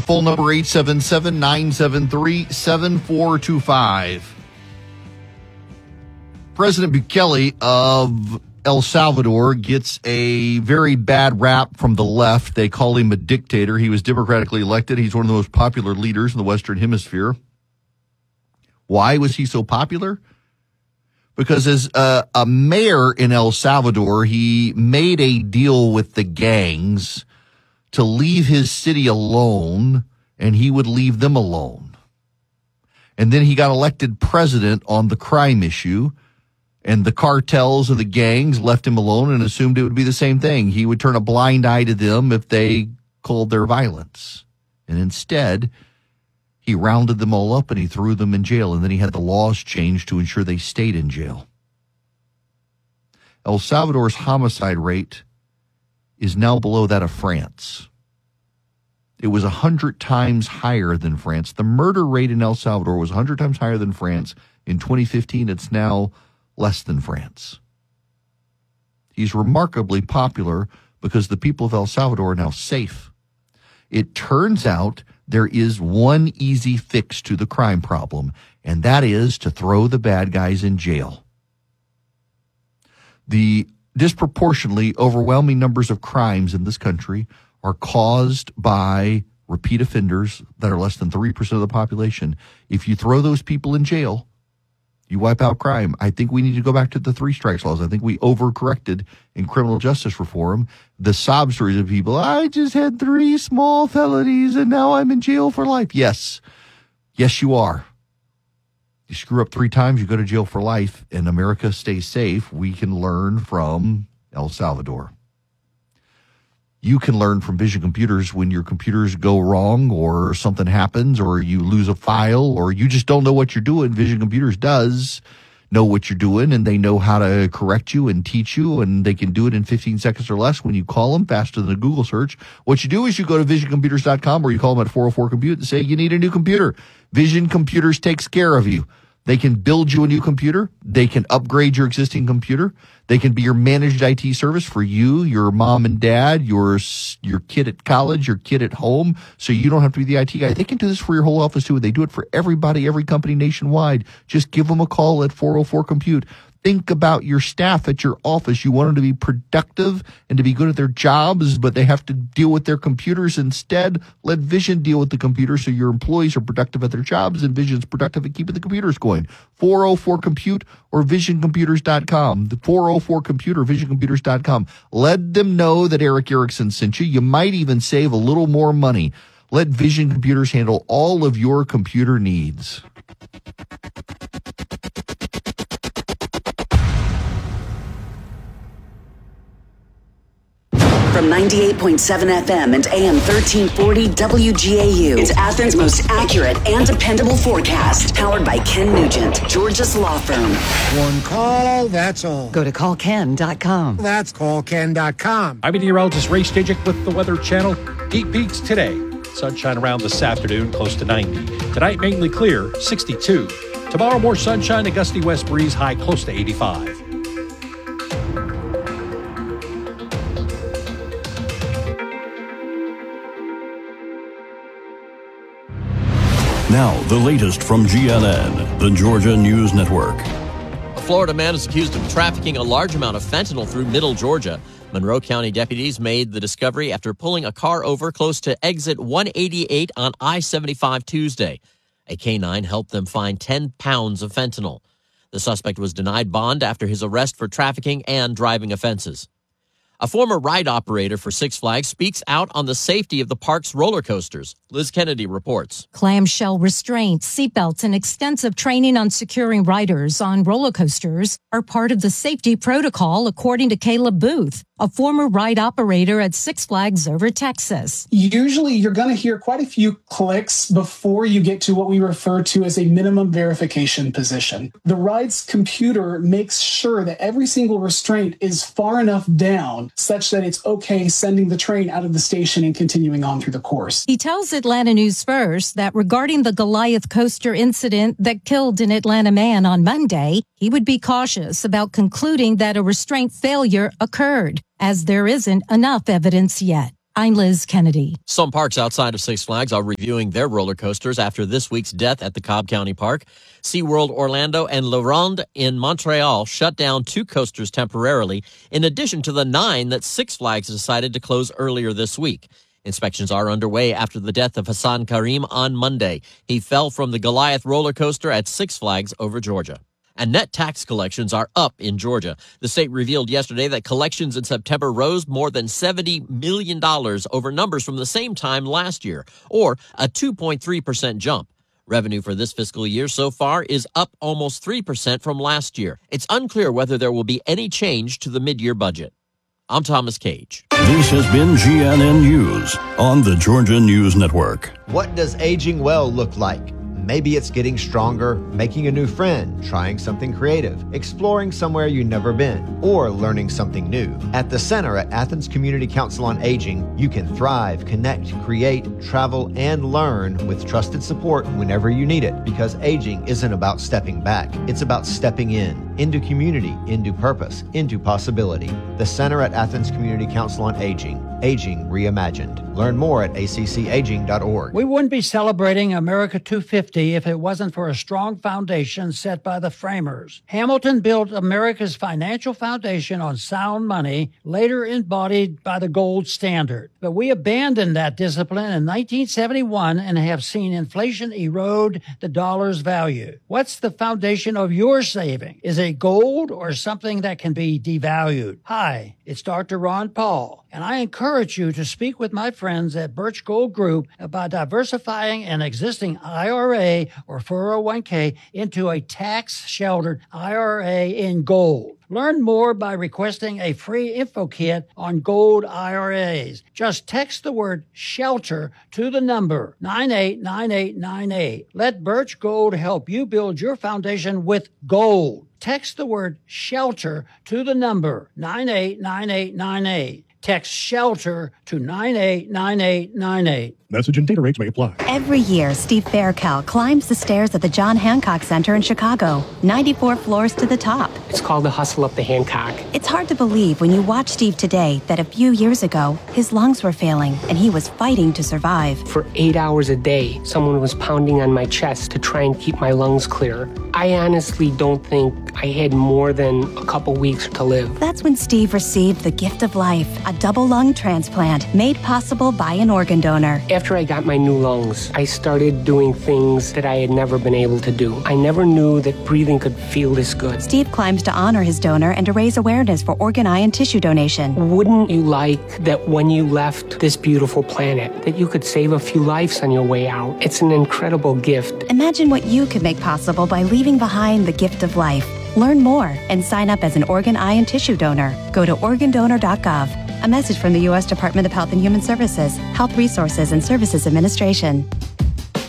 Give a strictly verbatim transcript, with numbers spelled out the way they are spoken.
phone number eight seven seven, nine seven three, seven four two five. President Bukele of El Salvador gets a very bad rap from the left. They call him a dictator. He was democratically elected. He's one of the most popular leaders in the Western Hemisphere. Why was he so popular? Because as a, a mayor in El Salvador, he made a deal with the gangs to leave his city alone, and he would leave them alone. And then he got elected president on the crime issue, and the cartels and the gangs left him alone and assumed it would be the same thing. He would turn a blind eye to them if they called their violence. And instead, he rounded them all up and he threw them in jail, and then he had the laws changed to ensure they stayed in jail. El Salvador's homicide rate is now below that of France. It was one hundred times higher than France. The murder rate in El Salvador was one hundred times higher than France. In twenty fifteen, it's now less than France. He's remarkably popular because the people of El Salvador are now safe. It turns out there is one easy fix to the crime problem, and that is to throw the bad guys in jail. The disproportionately overwhelming numbers of crimes in this country are caused by repeat offenders that are less than three percent of the population. If you throw those people in jail, you wipe out crime. I think we need to go back to the three strikes laws. I think we overcorrected in criminal justice reform. The sob stories of people, I just had three small felonies and now I'm in jail for life. Yes. Yes, you are. You screw up three times, you go to jail for life, and America stays safe. We can learn from El Salvador. You can learn from Vision Computers when your computers go wrong or something happens or you lose a file or you just don't know what you're doing. Vision Computers does know what you're doing, and they know how to correct you and teach you, and they can do it in fifteen seconds or less when you call them, faster than a Google search. What you do is you go to vision computers dot com or you call them at four oh four compute and say you need a new computer. Vision Computers takes care of you. They can build you a new computer. They can upgrade your existing computer. They can be your managed I T service for you, your mom and dad, your your kid at college, your kid at home, so you don't have to be the I T guy. They can do this for your whole office, too. They do it for everybody, every company nationwide. Just give them a call at four oh four compute. Think about your staff at your office. You want them to be productive and to be good at their jobs, but they have to deal with their computers instead. Let Vision deal with the computer so your employees are productive at their jobs and Vision's productive at keeping the computers going. four oh four compute or vision computers dot com. The four oh four compute or vision computers dot com. Let them know that Eric Erickson sent you. You might even save a little more money. Let Vision Computers handle all of your computer needs. From ninety-eight point seven F M and A M thirteen forty W G A U. It's Athens' most accurate and dependable forecast. Powered by Ken Nugent, Georgia's law firm. One call, that's all. Go to call ken dot com. That's call ken dot com. I'm meteorologist Ray Stajic with the Weather Channel. Heat peaks today. Sunshine around this afternoon, close to ninety. Tonight, mainly clear, sixty-two. Tomorrow, more sunshine, a gusty west breeze, high close to eighty-five. Now, the latest from G N N, the Georgia News Network. A Florida man is accused of trafficking a large amount of fentanyl through Middle Georgia. Monroe County deputies made the discovery after pulling a car over close to exit one eighty-eight on I seventy-five Tuesday. A K nine helped them find ten pounds of fentanyl. The suspect was denied bond after his arrest for trafficking and driving offenses. A former ride operator for Six Flags speaks out on the safety of the park's roller coasters. Liz Kennedy reports. Clamshell restraints, seatbelts, and extensive training on securing riders on roller coasters are part of the safety protocol, according to Caleb Booth, a former ride operator at Six Flags over Texas. Usually you're going to hear quite a few clicks before you get to what we refer to as a minimum verification position. The ride's computer makes sure that every single restraint is far enough down such that it's okay sending the train out of the station and continuing on through the course. He tells Atlanta News First that regarding the Goliath coaster incident that killed an Atlanta man on Monday, he would be cautious about concluding that a restraint failure occurred, as there isn't enough evidence yet. I'm Liz Kennedy. Some parks outside of Six Flags are reviewing their roller coasters after this week's death at the Cobb County Park. SeaWorld Orlando and La Ronde in Montreal shut down two coasters temporarily, in addition to the nine that Six Flags decided to close earlier this week. Inspections are underway after the death of Hassan Karim on Monday. He fell from the Goliath roller coaster at Six Flags over Georgia. And net tax collections are up in Georgia. The state revealed yesterday that collections in September rose more than seventy million dollars over numbers from the same time last year, or a two point three percent jump. Revenue for this fiscal year so far is up almost three percent from last year. It's unclear whether there will be any change to the mid-year budget. I'm Thomas Cage. This has been G N N News on the Georgia News Network. What does aging well look like? Maybe it's getting stronger, making a new friend, trying something creative, exploring somewhere you've never been, or learning something new. At the Center at Athens Community Council on Aging, you can thrive, connect, create, travel, and learn with trusted support whenever you need it, because aging isn't about stepping back. It's about stepping in, into community, into purpose, into possibility. The Center at Athens Community Council on Aging. Aging Reimagined. Learn more at a c c aging dot org. We wouldn't be celebrating America two fifty if it wasn't for a strong foundation set by the framers. Hamilton built America's financial foundation on sound money, later embodied by the gold standard. But we abandoned that discipline in nineteen seventy-one and have seen inflation erode the dollar's value. What's the foundation of your saving? Is it gold or something that can be devalued? Hi, it's Doctor Ron Paul, and I encourage you to speak with my friends at Birch Gold Group about diversifying an existing I R A or four oh one k into a tax-sheltered I R A in gold. Learn more by requesting a free info kit on gold I R As. Just text the word SHELTER to the number nine eight nine eight nine eight. Let Birch Gold help you build your foundation with gold. Text the word SHELTER to the number nine eight nine eight nine eight. Text SHELTER to nine eight nine eight nine eight. Message and data rates may apply. Every year, Steve Faircal climbs the stairs at the John Hancock Center in Chicago, ninety-four floors to the top. It's called the Hustle Up the Hancock. It's hard to believe when you watch Steve today that a few years ago, his lungs were failing and he was fighting to survive. For eight hours a day, someone was pounding on my chest to try and keep my lungs clear. I honestly don't think I had more than a couple weeks to live. That's when Steve received the gift of life, a double lung transplant made possible by an organ donor. After I got my new lungs, I started doing things that I had never been able to do. I never knew that breathing could feel this good. Steve climbs to honor his donor and to raise awareness for organ, eye, and tissue donation. Wouldn't you like that when you left this beautiful planet, that you could save a few lives on your way out? It's an incredible gift. Imagine what you could make possible by leaving behind the gift of life. Learn more and sign up as an organ, eye, and tissue donor. Go to organ donor dot gov. A message from the U S Department of Health and Human Services, Health Resources and Services Administration.